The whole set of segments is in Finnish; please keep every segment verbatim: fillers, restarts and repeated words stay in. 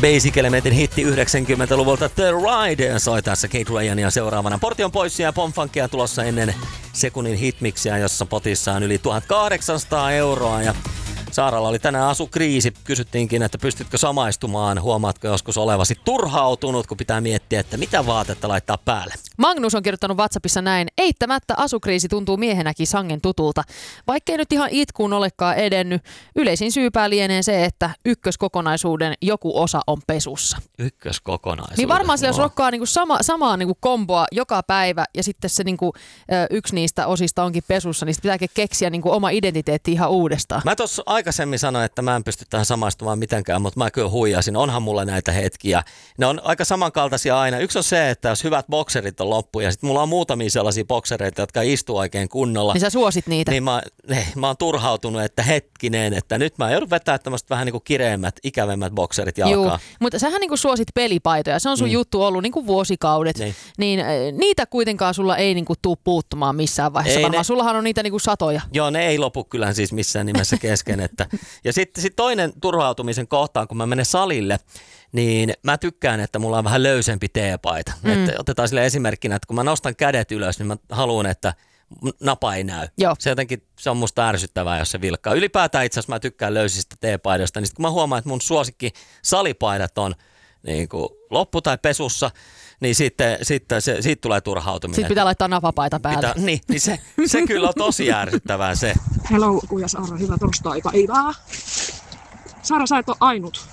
Basic Elementin hitti yhdeksänkymmentäluvulta The Ride soi tässä Kate Ryania seuraavana. Portion pois ja Pomfunkia tulossa ennen sekunnin hitmiksiä, jossa potissa on yli tuhatkahdeksansataa euroa. Ja Saaralla oli tänään asukriisi. Kysyttiinkin, että pystytkö samaistumaan. Huomaatko joskus olevasi turhautunut, kun pitää miettiä, että mitä vaatetta laittaa päälle. Magnus on kirjoittanut WhatsAppissa näin. Eittämättä asukriisi tuntuu miehenäkin sangen tutulta. Vaikkei nyt ihan itkuun olekaan edennyt. Yleisin syypää lienee se, että ykköskokonaisuuden joku osa on pesussa. Ykköskokonaisuuden? Niin varmaan sillä jos rokkaa niinku sama, samaa niinku komboa joka päivä ja sitten se niinku, yksi niistä osista onkin pesussa, niin sitten pitääkin keksiä niinku oma identiteetti ihan uudestaan. Mä tuossa aikaisemmin sanoin, että mä en pysty tähän samaistumaan mitenkään, mutta mä kyllä huijasin. Onhan mulla näitä hetkiä. Ne on aika samankaltaisia aina. Yksi on se, että jos hyvät bokserit on loppu ja sitten mulla on muutamia sellaisia boksereita, jotka istuu oikein kunnolla. Niin sä suosit niitä? Niin mä, ne, mä oon turhautunut, että hetkinen, että nyt mä joudun vetämään tämmöistä vähän niin kuin kireemmät, ikävemmät bokserit jalkaa. Joo, mutta sähän niin kuin suosit pelipaitoja. Se on sun mm. juttu ollut niin kuin vuosikaudet. Niin. niin niitä kuitenkaan sulla ei niin kuin tuu puuttumaan missään vaiheessa. Ei varmaan ne, sullahan on niitä niin kuin satoja. Joo, ne ei lopu kyllä siis missään nimessä kesken. Että. Ja sitten sit toinen turhautumisen kohtaan, kun mä menen salille, niin mä tykkään, että mulla on vähän löysempi teepaita. Mm. Että otetaan sille esimerkkinä, että kun mä nostan kädet ylös, niin mä haluan, että napa ei näy. Joo. Se jotenkin, se on musta ärsyttävää, jos se vilkkaa. Ylipäätään itse asiassa mä tykkään löysistä teepaidoista, niin sitten kun mä huomaan, että mun suosikki salipaidat on niin kuin loppu tai pesussa, niin sitten, sitten se, siitä tulee turhautuminen. Sitten pitää laittaa napapaita päälle. Pitää, niin, niin se, se kyllä on tosi ärsyttävää se. Hello, Kuja Saara, hyvä torstai-päivää. Saara, sä et ole ainut.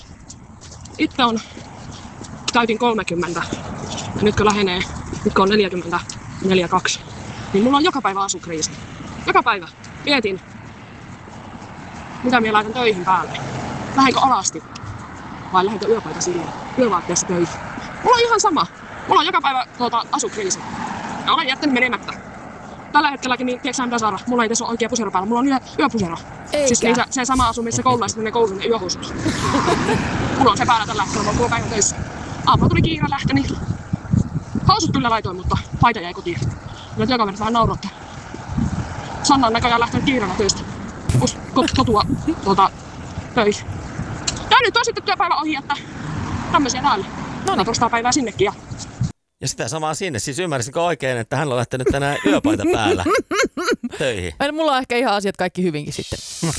Itse on, täytin kolmekymmentä ja nyt kun lähenee, nyt kun on neljäkymmentä, neljäkymmentäkaksi, niin mulla on joka päivä asukriisi. Joka päivä. Mietin, mitä minä laitan töihin päälle. Lähdenkö alasti vai lähdenkö yöpaita silleen, yövaatteessa töihin. Mulla on ihan sama. Mulla on joka päivä tuota, asukriisi. Ja olen jättänyt menemättä. Tällä hetkelläkin, niin tiedätkö mitä Saara, mulla ei tässä ole oikea pusero päällä. Mulla on yö, yöpusero. Eikä. Siis niin se, se sama asu, missä koululaiset menee kouluun ne yöhousut. Mulla on se päällä tällä hetkellä, mulla on päivän töissä. Aamulla tuli kiire lähtö, niin housut kyllä laitoin, mutta paita jäi kotiin. Ja työkaverit vähän nauroitte. Sanna on näköjään lähtenyt kiireellä töistä. Kotua tuota, töihin. Ja nyt on sitten työpäivä ohi, että tämmöisiä täällä. No niin. Torstaa päivää sinnekin. Ja... ja sitä samaa sinne. Siis ymmärsinkö oikein, että hän on lähtenyt tänään yöpaita päällä töihin? Mulla on ehkä ihan asiat kaikki hyvinkin sitten.